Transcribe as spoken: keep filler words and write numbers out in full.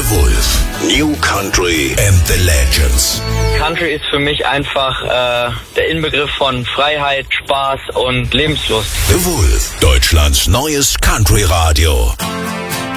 Wolf. New Country and the Legends. Country ist für mich einfach äh, der Inbegriff von Freiheit, Spaß und Lebenslust. The Wolf, Deutschlands neues Country-Radio.